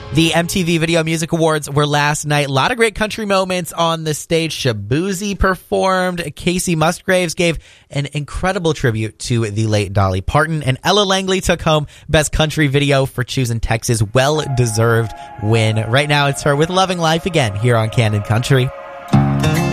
The MTV Video Music Awards were last night. A lot of great country moments on the stage. Shaboozey performed. Casey Musgraves gave an incredible tribute to the late Dolly Parton. And Ella Langley took home Best Country Video for choosing Texas. Well-deserved win. Right now, it's her with Loving Life Again here on Candid Country.